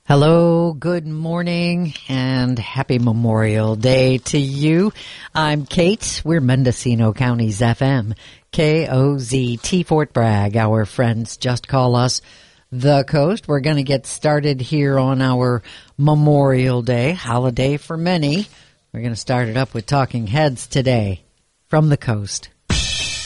Hello, good morning, and happy Memorial Day to you. I'm Kate. We're Mendocino County's FM, KOZT Fort Bragg. Our friends just call us The Coast. We're going to get started here on our Memorial Day, holiday for many. We're going to start it up with Talking Heads today from The Coast.